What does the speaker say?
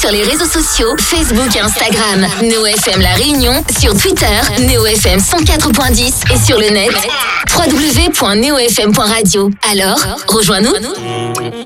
sur les réseaux sociaux, Facebook et Instagram. Neo FM La Réunion, sur Twitter, Neo FM 104.10 et sur le net, www.neofm.radio. Alors, rejoins-nous.